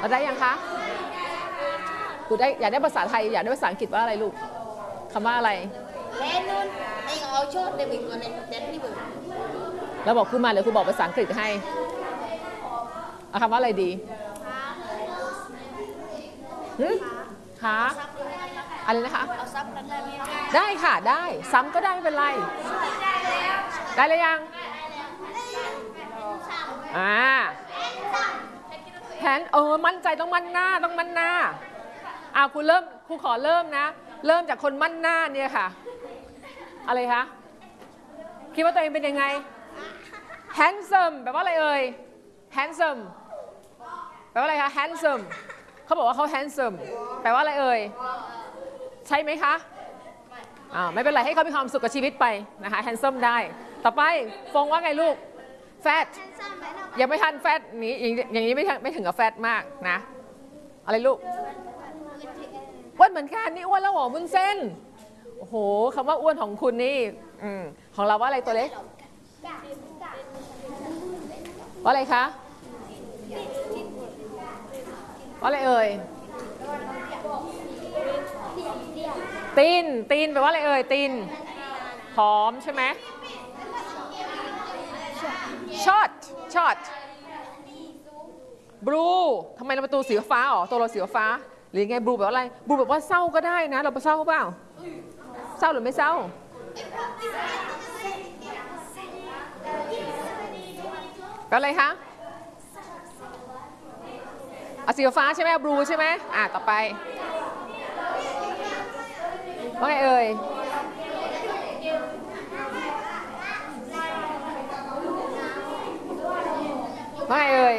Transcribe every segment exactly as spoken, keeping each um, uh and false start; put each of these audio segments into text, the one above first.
เราได้ยังคะครูได้อยากได้ภาษาไทยอยากได้ภาษาอังกฤษว่าอะไรลูกคำว่าอะไรเราบอกครูมาเดี๋ยวครูบอกภาษาอังกฤษให้เอาคำว่าอะไรดีคะอะไรนะคะได้ค่ะได้ซ้ำก็ได้ไม่เป็นไรได้เลยยังอ่าแผนเออมั่นใจต้องมั่นหน้าต้องมั่นหน้าอ่าครูเริ่มครูขอเริ่มนะเริ่มจากคนมั่นหน้าเนี่ยค่ะอะไรคะคิดว่าตัวเองเป็นยังไง handsome แปลว่าอะไรเอ่ย handsome แปลว่าอะไรคะ handsome เขาบอกว่าเขา handsome แปลว่าอะไรเอ่ยใช่ไหมคะอ่าไม่เป็นไรให้เขามีความสุขกับชีวิตไปนะคะ handsome ได้ต่อไปฟงว่าไงลูก fat ยังไม่ทัน fat นี้อย่างนี้ไม่ไม่ถึงกับ fat มากนะอะไรลูกอ้วนเหมือนกันนี่อ้วนแล้วหรอวุ้นเส้นโอ้โหคำว่าอ้วนของคุณนี่อืมของเราว่าอะไรตัวเล็กว่าอะไรคะว่าอะไรเอ่ยตีนตีนแปลว่าอะไรเอ่ยตีนผอมใช่ไหมช็อตช็อตบลูทำไมเราประตูสีฟ้าอ๋อตัวเราสีฟ้าหรือไงบลูแบบอะไรบลูแบบว่าเศร้าก็ได้นะเราไปเศร้าเปล่าเศร้าหรือไม่เศร้าก็อะไรคะอ่ะสีฟ้าใช่ไหมบลูใช่ไหมอ่ะต่อไปว่าไงเอ่ยว่าไงเอ่ย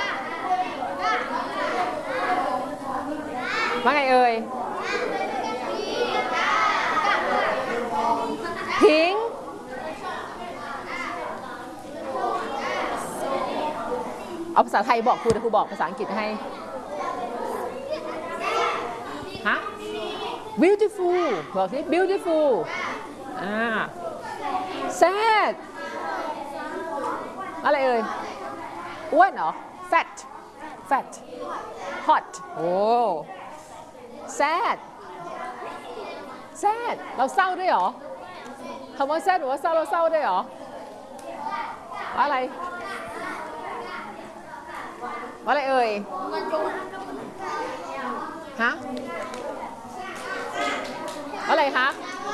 ว่าไงเอ่ยพิงเอาภาษาไทยบอกครูเดี๋ยวครูบอกภาษาอังกฤษให้ฮะ beautiful บอกสิ beautiful อ่า sad อะไรเอ่ยอ้วนเหรอ fat fat hot โอ้ sad sad เราเศร้าด้วยเหรอคำว่า sad หรือว่าเศร้าเราเศร้าด้วยเหรอว่าอะไรว่าอะไรเอ่ยฮะว่าอะไรคะ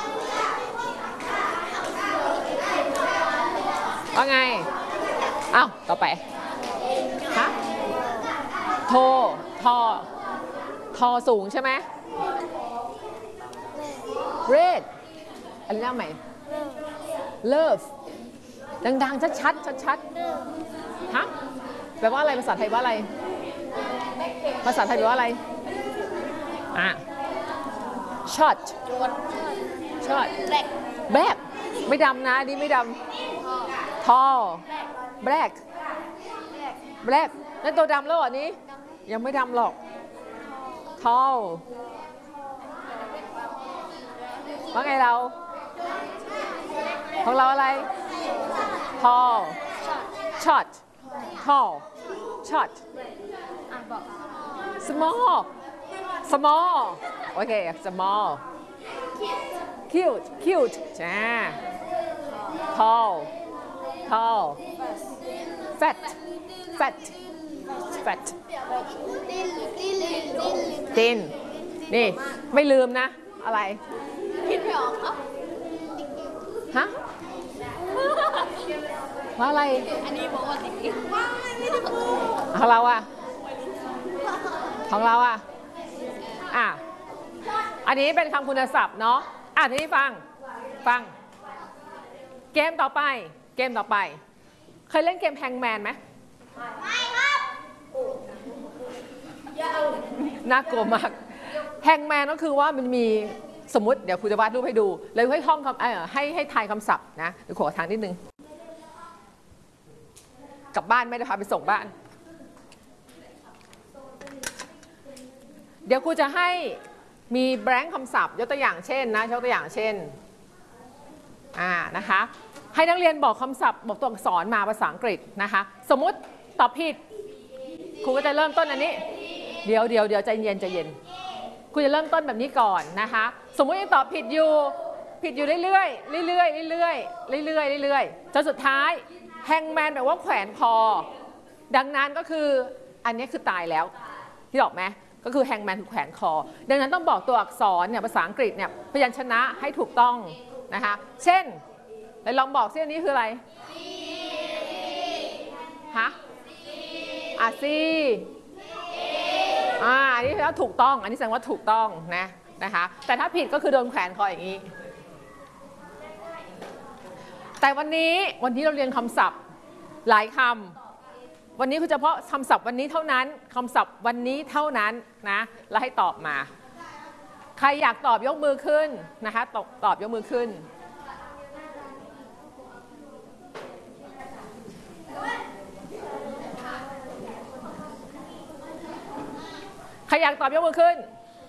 ว่าไงอ้าวต่อไปฮะโททอทอสูงใช่ไหม red อะไรนะใหม่ love ดังๆชัดๆชัดๆฮะแปลว่าอะไรภาษาไทยว่าอะไรภาษาไทยแปลว่าอะไรอ่ะ short short black ไม่ดำนะนี่ไม่ดำ tall black black นั่นตัวดำแล้วเหรอนี้ยังไม่ดำหรอก tall ว่าไงเราของเราอะไร tall short tall short small small โอเค small cute cute จ้า tall tall fat fat fat thin นี่ไม่ลืมนะอะไรคิดไม่ออกฮะว่าอะไรอันนี้บอกว่าติ๊กของเราอะของเราอะอ่ะอันนี้เป็นคำคุณศัพท์เนาะอ่ะทีนี้ฟังฟังเกมต่อไปเกมต่อไปเคยเล่นเกมแฮงแมนไหมไม่ครับน่ากลัวมากแฮงแมนก็คือว่ามันมีสมมติเดี๋ยวครูจะวาดรูปให้ดูเลยให้ท่องคำเออให้ให้ทายคำศัพท์นะเดี๋ยวขอทางนิดนึงกลับบ้านไม่ได้พาไปส่งบ้านเดี๋ยวครูจะให้มีแบงค์คำศัพท์ยกตัวอย่างเช่นนะยกตัวอย่างเช่นอ่านะคะให้นักเรียนบอกคำศัพท์บอกตัวอักษรมาภาษาอังกฤษนะคะสมมุติตอบผิดครูก็จะเริ่มต้นอันนี้เดี๋ยวเดี๋ยวเดี๋ยวใจเย็นใจเย็นคุณจะเริ่มต้นแบบนี้ก่อนนะคะสมมติยังตอบผิดอยู่ผิดอยู่เรื่อยๆเรื่อยๆเรื่อยๆเรื่อยๆเรื่อยๆจนสุดท้ายแฮงแมนแปลว่าแขวนคอดังนั้นก็คืออันนี้คือตายแล้วที่บอกไหมก็คือแฮงแมนคือแขวนคอดังนั้นต้องบอกตัวอักษรเนี่ยภาษาอังกฤษเนี่ยพยัญชนะให้ถูกต้องนะคะเช่นลองบอกซิอันนี้คืออะไรฮะอ่ะซีอ่าอันนี้แล้วถูกต้องอันนี้แสดงว่าถูกต้องนะนะคะแต่ถ้าผิดก็คือโดนแขวนคออย่างนี้แต่วันนี้วันนี้เราเรียนคำศัพท์หลายคำวันนี้คือเฉพาะคำศัพท์วันนี้เท่านั้นคำศัพท์วันนี้เท่านั้นนะแล้วให้ตอบมาใครอยากตอบยกมือขึ้นนะคะตอบตอบยกมือขึ้นใครอยากตอบยกมือขึ้น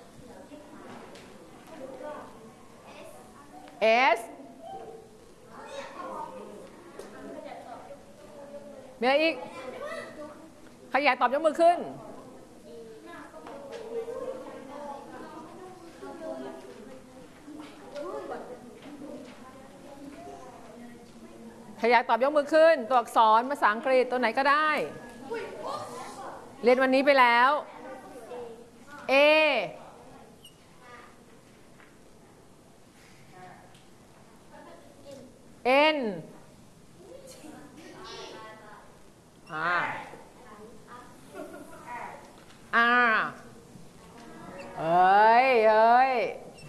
S มีอะไรอีกใครอยากตอบยกมือขึ้นใครอยากตอบยกมือขึ้นตัวอักษรภาษาอังกฤษตัวไหนก็ได้เรียนวันนี้ไปแล้ว A N อ่า R เอ้ยเอ้ย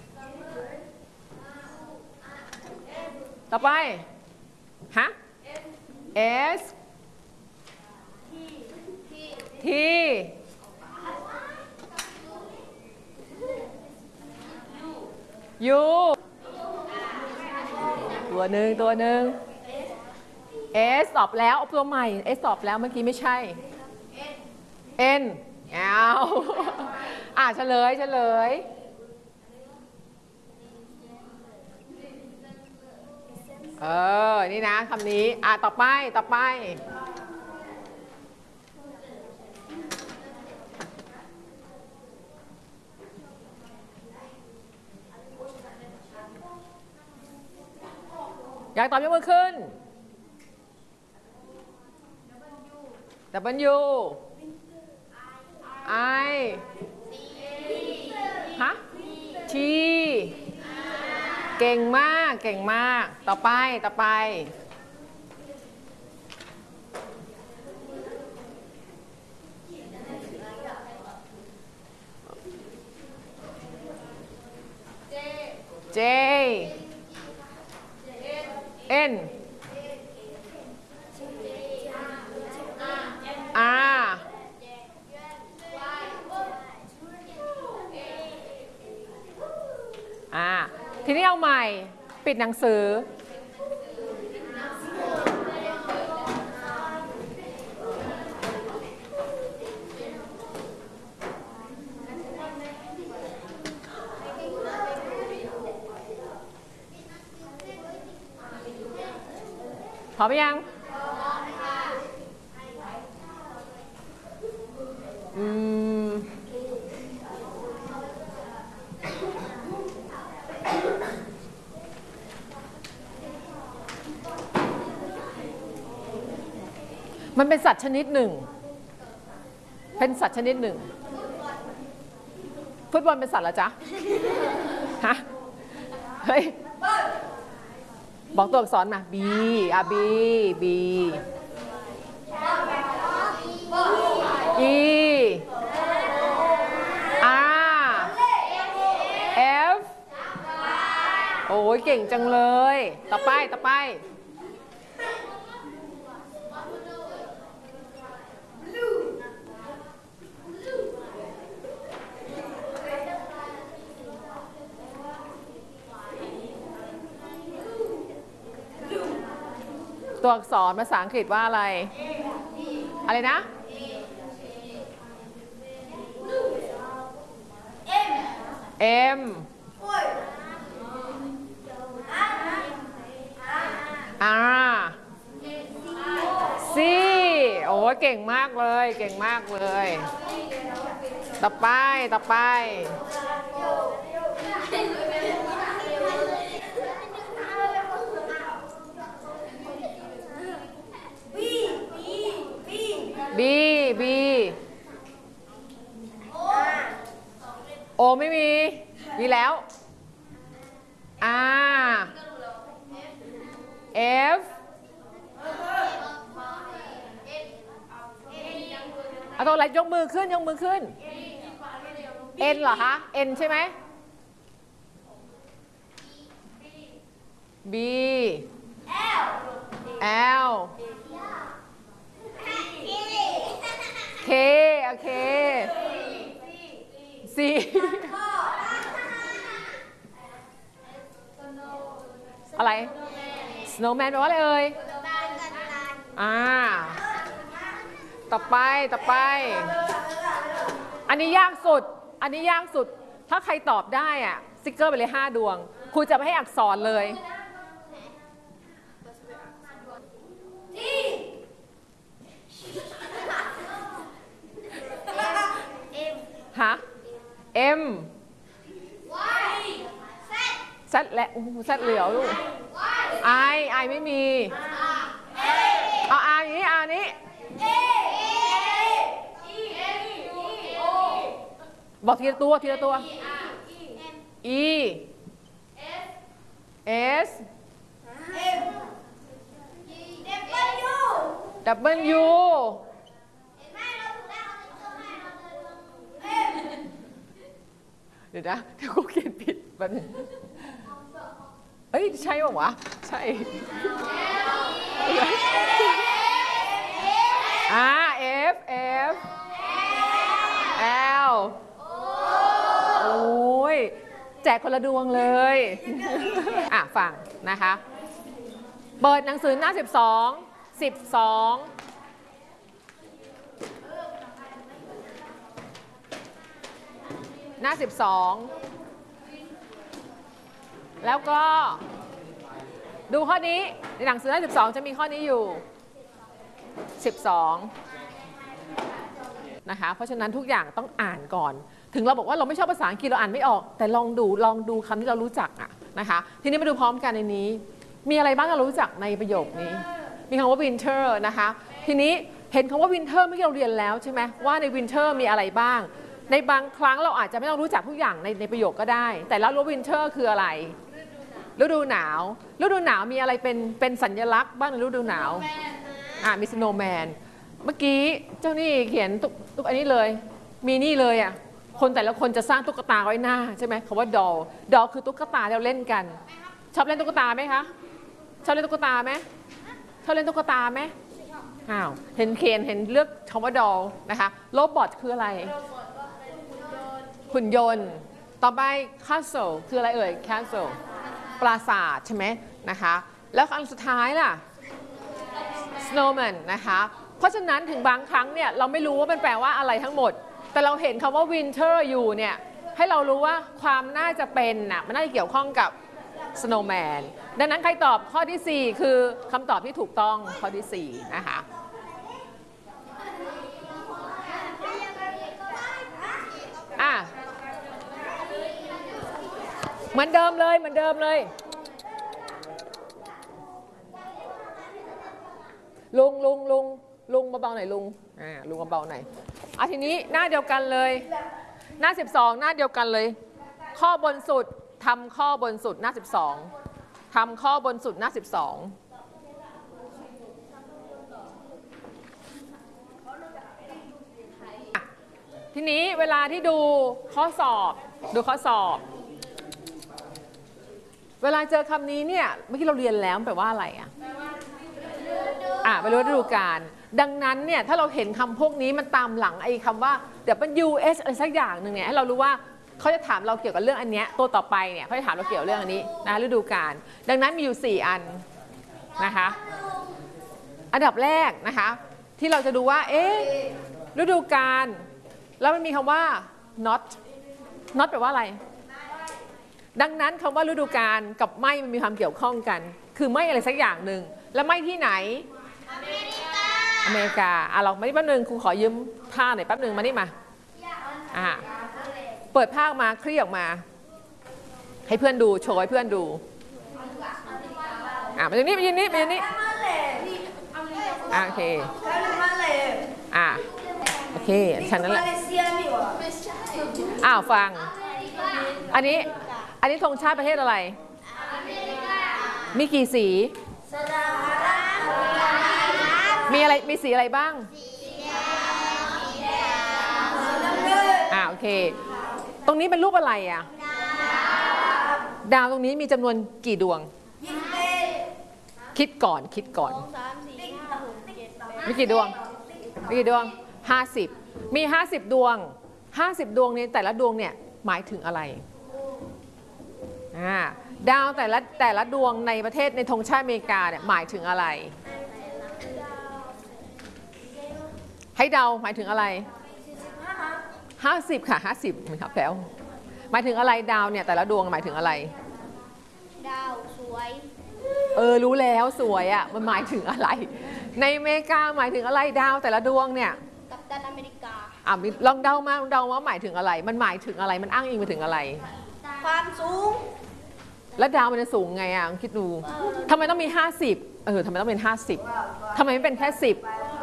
ต่อไปฮะ S T U ตัวหนึ่งตัวหนึ่ง S สอบแล้วตัวใหม่ S สอบแล้วเมื่อกี้ไม่ใช่ N เอาอ่ะเฉลยเฉลยเออนี่นะคำนี้อ่ะต่อไปต่อไปอยากตอบยกมือขึ้น W I ฮะ T เก่งมากเก่งมากต่อไปต่อไปJ N R อ่าทีนี้เอาใหม่ปิดหนังสือพร้อมยังอืมมันเป็นสัตว์ชนิดหนึ่งเป็นสัตว์ชนิดหนึ่งฟุตบอลเป็นสัตว์เหรอจ๊ะฮะเฮ้ยบอกตัวอักษรมา B อ่ะ B B E R F โอ้ยเก่งจังเลยต่อไปต่อไปตัวอักษรภาษาอังกฤษว่าอะไรอะไรนะ M R C โอ้ยเก่งมากเลยเก่งมากเลยต่อไปต่อไปบีบีโอไม่มีมีแล้วอ่า F เอาตัวอะไรยกมือขึ้นยกมือขึ้น N เหรอคะ N ใช่ไหม B L K โอเค C อะไร snowman แปลว่าอะไรเอ่ยอ่าต่อไปต่อไปอันนี้ยากสุดอันนี้ยากสุดถ้าใครตอบได้อะสติ๊กเกอร์ไปเลยห้าดวงครูจะไม่ให้อักษรเลยฮะ M Z และZ เหลียวลูก I I ไม่มีเอา R อย่างนี้ R นี้บอกทีละตัวทีละตัว E S W เดี๋ยวนะเดี๋ยวกูเขียนผิดมันเอ้ยใช่ป่าววะใช่อ่า F F L โอ้ยแจกคนละดวงเลยอ่ะฟังนะคะเปิดหนังสือหน้าสิบสองสิบสองหน้าสิบสองแล้วก็ดูข้อนี้ในหนังสือหน้าสิบสองจะมีข้อนี้อยู่สิบสองนะคะเพราะฉะนั้นทุกอย่างต้องอ่านก่อนถึงเราบอกว่าเราไม่ชอบภาษาอังกฤษเราอ่านไม่ออกแต่ลองดูลองดูคำที่เรารู้จักอะนะคะทีนี้มาดูพร้อมกันในนี้มีอะไรบ้างเรารู้จักในประโยคนี้มีคำว่า winter นะคะทีนี้เห็นคำว่า winter เมื่อกี้เราเรียนแล้วใช่ไหมว่าใน winter มีอะไรบ้างในบางครั้งเราอาจจะไม่ต้องรู้จักทุกอย่างในในประโยคก็ได้แต่แล้วรู้ winter คืออะไรฤดูหนาวฤดูหนาวมีอะไรเป็นเป็นสัญลักษณ์บ้างในฤดูหนาวอ่ามี snowman เมื่อกี้เจ้านี่เขียนตุ๊กตุ๊กอันนี้เลยมีนี่เลยอ่ะคนแต่ละคนจะสร้างตุ๊กตาไว้หน้าใช่ไหมคำว่า doll doll คือตุ๊กตาที่เราเล่นกันชอบเล่นตุ๊กตาไหมคะชอบเล่นตุ๊กตาไหมชอบเล่นตุ๊กตาไหมอ้าวเห็นเคนเห็นเลือกคำว่า doll นะคะโรบอทคืออะไรหุ่นยนต์ต่อไป castle คืออะไรเอ่ย castle ปราสาทใช่ไหมนะคะแล้วอันสุดท้ายล่ะ snowman นะคะเพราะฉะนั้นถึงบางครั้งเนี่ยเราไม่รู้ว่ามันแปลว่าอะไรทั้งหมดแต่เราเห็นคำว่า winter อยู่เนี่ยให้เรารู้ว่าความน่าจะเป็นน่ะมันน่าจะเกี่ยวข้องกับ snowman ดังนั้นใครตอบข้อที่สี่คือคำตอบที่ถูกต้องข้อที่สี่นะคะอ่ะเหมือนเดิมเลยเหมือนเดิมเลยลุงลุงลุงลุงเบาๆหน่อยลุงอ่าลุงเบาๆหน่อยอ่ะทีนี้หน้าเดียวกันเลยหน้าสิบสองหน้าเดียวกันเลยข้อบนสุดทำข้อบนสุดหน้าสิบสองทำข้อบนสุดหน้าสิบสองทีนี้เวลาที่ดูข้อสอบดูข้อสอบเวลาเจอคำนี้เนี่ยเมื่อกี้เราเรียนแล้วแปลว่าอะไรอ่ะอ่ะไปรู้ฤดูกาลดังนั้นเนี่ยถ้าเราเห็นคำพวกนี้มันตามหลังไอ้คำว่าเดี๋ยวเป็น ยู เอส อะไรสักอย่างหนึ่งเนี่ยให้เรารู้ว่าเขาจะถามเราเกี่ยวกับเรื่องอันเนี้ยตัวต่อไปเนี่ยเขาจะถามเราเกี่ยวกับเรื่องอันนี้นะฤดูกาลดังนั้นมีอยู่สี่อันนะคะอันดับแรกนะคะที่เราจะดูว่าเอ๊ะฤดูกาลแล้วมันมีคำว่า not not แปลว่าอะไรดังนั้นคำว่าฤดูกาลกับไม่มันมีความเกี่ยวข้องกันคือไม่อะไรสักอย่างหนึ่งและไม่ที่ไหนอเมริกาอเมริกาอ่ะเรามานี่แป๊บนึงครูขอยืมผ้าหน่อยแป๊บนึงมานี่มาอ่าเปิดผ้าออกมาคลี่ออกมาให้เพื่อนดูโชว์ให้เพื่อนดูอ่ะมาตรงนี้มายืนนี่มายืนนี่อ่ะโอเคอ่ะโอเคฉันนั่นแหละอ้าวฟังอันนี้อันนี้ธงชาติประเทศอะไรมีกี่สีมีอะไรมีสีอะไรบ้างอ่าโอเคตรงนี้เป็นรูปอะไรอ่ะดาวตรงนี้มีจำนวนกี่ดวงคิดก่อนคิดก่อนมีกี่ดวงมีกี่ดวงห้าสิบมีห้าสิบดวงห้าสิบดวงนี้แต่ละดวงเนี่ยหมายถึงอะไรอ่าดาวแต่ละแต่ละดวงในประเทศในธงชาติอเมริกาเนี่ยหมายถึงอะไรให้เดาหมายถึงอะไรห้าสิบค่ะห้าสิบมันครับแล้วหมายถึงอะไรดาวเนี่ยแต่ละดวงหมายถึงอะไรดาวสวยเออรู้แล้วสวยอ่ะมันหมายถึงอะไรในอเมริกาหมายถึงอะไรดาวแต่ละดวงเนี่ยกัปตันอเมริกาอ่ะลองเดามาลองเดาว่าหมายถึงอะไรมันหมายถึงอะไรมันอ้างอิงไปถึงอะไรความสูงแล้วดาวมันจะสูงไงอ่ะคิดดูทำไมต้องมีห้าสิบเออทำไมต้องเป็นห้าสิบทำไมไม่เป็นแค่สิบ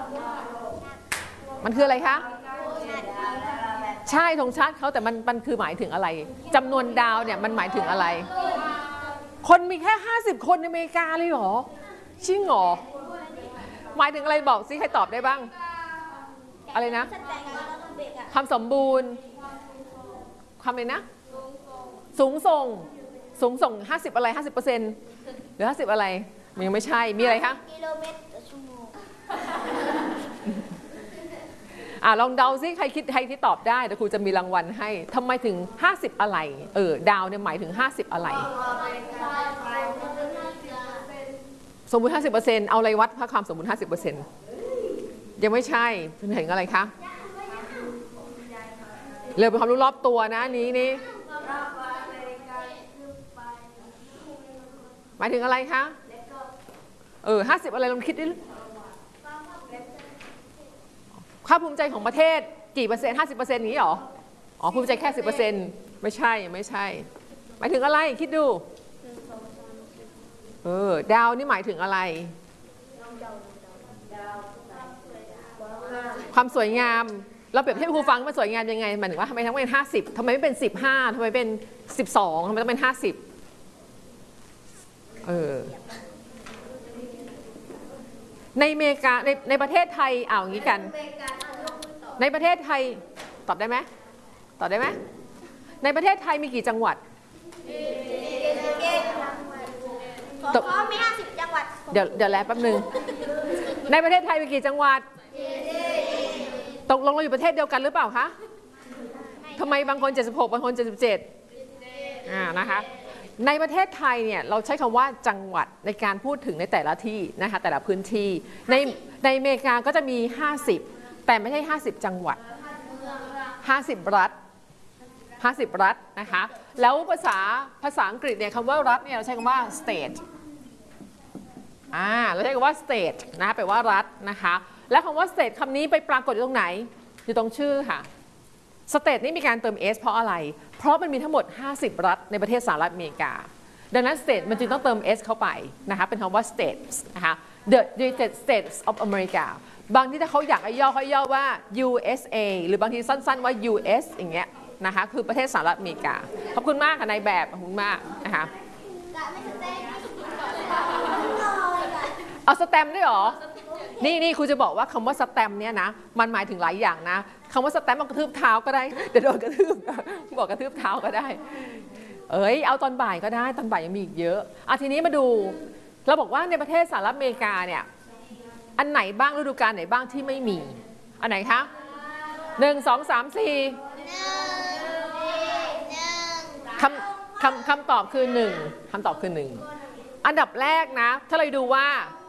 มันคืออะไรคะใช่ธงชาติเขาแต่มันมันคือหมายถึงอะไรจำนวนดาวเนี่ยมันหมายถึงอะไรคนมีแค่ห้าสิบคนในอเมริกาเลยเหรอจริงเหรอหมายถึงอะไรบอกสิใครตอบได้บ้างอะไรนะความสมบูรณ์ความเลยนะสูงส่งสูงส่งห้าสิบอะไรห้าสิบเปอร์เซ็นต์หรือห้าสิบอะไรมันยังไม่ใช่มีอะไรคะกิโลเมตรต่อชั่วโมงอ่ะลองเดาซิใครคิดใครที่ตอบได้เดี๋ยวครูจะมีรางวัลให้ทำไมถึงห้าสิบอะไรเออดาวเนี่ยหมายถึงห้าสิบอะไรสมมุติ ห้าสิบเปอร์เซ็นต์ เอาอะไรวัดความสมมุติ ห้าสิบเปอร์เซ็นต์ ยังไม่ใช่ถึงอะไรคะเรื่องเป็นความรู้รอบตัวนะนี้นี่หมายถึงอะไรคะเออห้าสิบอะไรลองคิดดิค่าภูมิใจของประเทศกี่เปอร์เซ็นต์ห้าสิบเปอร์เซ็นต์นี้หรออ๋อภูมิใจแค่สิบเปอร์เซ็นต์ไม่ใช่ไม่ใช่หมายถึงอะไรคิดดูเออดาวนี่หมายถึงอะไรความสวยงามเราเปรียบเทียบครูฟังมันสวยงามยังไงหมายถึงว่าทำไมทั้งเป็นห้าสิบทำไมไม่เป็นสิบห้าทำไมเป็นสิบสองทำไมต้องเป็นห้าสิบเออในอเมริกาในในประเทศไทยเอาอย่างนี้กันในประเทศไทยตอบได้ไหมตอบได้ไหมในประเทศไทยมีกี่จังหวัดตกมีห้าสิบจังหวัดเดี๋ยวเดี๋ยวแล้วแป๊บนึงในประเทศไทยมีกี่จังหวัดตกลงเราอยู่ประเทศเดียวกันหรือเปล่าคะทำไมบางคนเจ็ดสิบหกบางคนเจ็ดสิบเจ็ดอ่านะคะในประเทศไทยเนี่ยเราใช้คำว่าจังหวัดในการพูดถึงในแต่ละที่นะคะแต่ละพื้นที่ในในอเมริกาก็จะมีห้าสิบแต่ไม่ใช่ห้าสิบจังหวัดห้าสิบรัฐห้าสิบรัฐนะคะแล้วภาษาภาษาอังกฤษเนี่ยคำว่ารัฐเนี่ยเราใช้คำว่า state อ่าเราใช้คำว่า state นะแปลว่ารัฐนะคะและคำว่า state คำนี้ไปปรากฏอยู่ตรงไหนอยู่ตรงชื่อค่ะ state นี่มีการเติม s เพราะอะไรเพราะมันมีทั้งหมดห้าสิบรัฐในประเทศสหรัฐอเมริกาดังนั้น state มันจึงต้องเติม s เข้าไปนะคะเป็นคำว่า states นะคะ the United States of America บางที่ถ้าเขาอยากให้ย่อเขาย่อว่า ยู เอส เอ หรือบางทีสั้นๆว่า ยู เอส อย่างเงี้ยนะคะคือประเทศสหรัฐอเมริกาขอบคุณมากค่ะนายแบบขอบคุณมากนะคะเอาสแตมป์ด้วยหรอนี่นี่ครูจะบอกว่าคำว่าสแตมป์เนี่ยนะมันหมายถึงหลายอย่างนะคำว่าสแตมป์มันกระทืบเท้าก็ได้เดี๋ยวโดนกระทืบบอกกระทืบเท้าก็ได้เอ้ยเอาตอนบ่ายก็ได้ตอนบ่ายยังมีอีกเยอะอ่ะทีนี้มาดูเราบอกว่าในประเทศสหรัฐอเมริกาเนี่ยอันไหนบ้างฤดูกาลไหนบ้างที่ไม่มีอันไหนคะหนึ่งสองสามสี่คำคำคำตอบคือหนึ่งคำตอบคือหนึ่งอันดับแรกนะถ้าเราดูว่า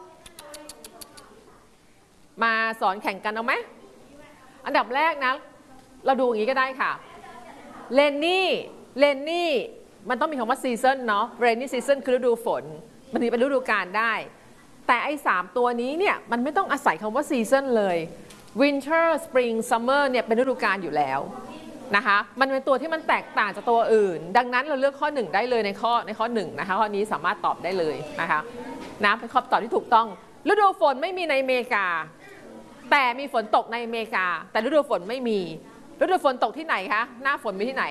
มาสอนแข่งกันเอาไหมอันดับแรกนะเราดูอย่างนี้ก็ได้ค่ะเลนนี่เลนนี่มันต้องมีคำว่าซีซันเนาะเรนนี่ซีซันคือฤดูฝนมันมีเป็นฤดูกาลได้แต่ไอ้สามตัวนี้เนี่ยมันไม่ต้องอาศัยคำว่าซีซันเลย winter spring summer เนี่ยเป็นฤดูกาลอยู่แล้วนะคะมันเป็นตัวที่มันแตกต่างจากตัวอื่นดังนั้นเราเลือกข้อหนึ่งได้เลยในข้อในข้อหนึ่งนะคะข้อนี้สามารถตอบได้เลยนะคะนะเป็นคำตอบที่ถูกต้องฤดูฝนไม่มีในอเมริกาแต่มีฝนตกในอเมริกาแต่ฤดูฝนไม่มีฤดูฝนตกที่ไหนคะหน้าฝนมีที่ไหน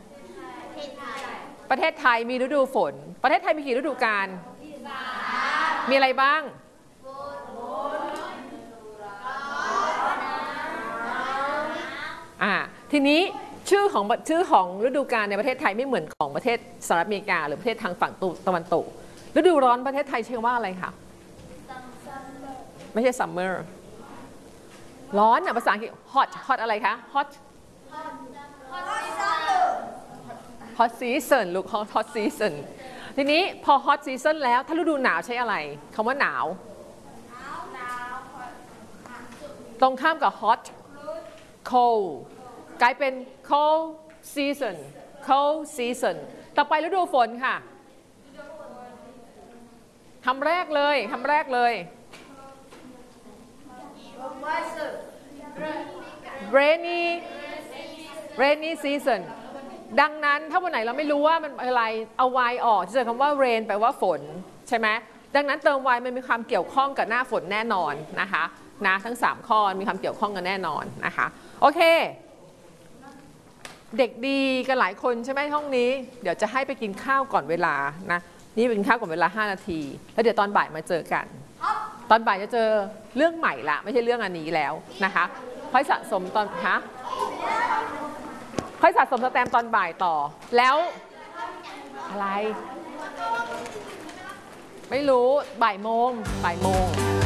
ประเทศไทยมีฤดูฝนประเทศไทยมีกี่ฤดูกาลมีอะไรบ้างอ่าทีนี้ชื่อของชื่อของฤดูกาลในประเทศไทยไม่เหมือนของประเทศสหรัฐอเมริกาหรือประเทศทางฝั่งตะวันตกฤดูร้อนประเทศไทยชื่อว่าอะไรคะไม่ใช่ summer ร้อนอ่ะภาษาอังกฤษ hot hot อะไรคะ hot hot season ลูก hot hot season ทีนี้พอ hot season แล้วถ้าฤดูหนาวใช้อะไรคำว่าหนาวตรงข้ามกับ hot cold กลายเป็น cold season cold season ต่อไปฤดูฝนค่ะคำแรกเลยคำแรกเลย rainy rainy season ดังนั้นถ้าวันไหนเราไม่รู้ว่ามันอะไรเอา y ออกจะเจอคำว่า rain แปลว่าฝนใช่ไหมดังนั้นเติม y มันมีความเกี่ยวข้องกับหน้าฝนแน่นอนนะคะนะทั้งสามข้อมีความเกี่ยวข้องกันแน่นอนนะคะโอเคเด็กดีกันหลายคนใช่ไหมห้องนี้เดี๋ยวจะให้ไปกินข้าวก่อนเวลานะนี่เป็นข้าวก่อนเวลาห้านาทีแล้วเดี๋ยวตอนบ่ายมาเจอกันตอนบ่ายจะเจอเรื่องใหม่ละไม่ใช่เรื่องอันนี้แล้วนะคะค่อยสะสมตอนฮะค่อยสะสมสแตมป์ตอนบ่ายต่อแล้วอะไรไม่รู้บ่ายโมงบ่ายโมง